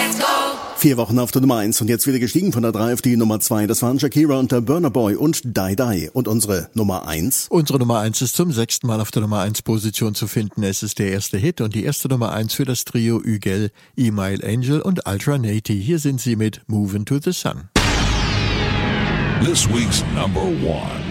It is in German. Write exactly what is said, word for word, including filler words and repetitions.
Vier Wochen auf der Nummer eins und jetzt wieder gestiegen von der drei auf die Nummer zwei. Das waren Shakira und der Burna Boy und Die Die. Und unsere Nummer eins? Unsere Nummer eins ist zum sechsten Mal auf der Nummer eins Position zu finden. Es ist der erste Hit und die erste Nummer eins für das Trio Ügel, Email Angel und Ultra Nati. Hier sind sie mit Movin' to the Sun. This week's number one.